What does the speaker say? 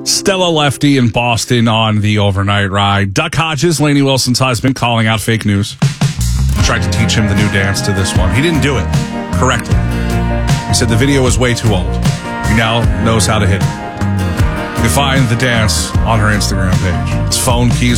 Stella Lefty in Boston on the overnight ride. Duck Hodges, Lainey Wilson's husband, calling out fake news. Tried to teach him the new dance to this one. He didn't do it correctly. He said the video was way too old. He now knows how to hit it. You can find the dance on her Instagram page. It's phone keys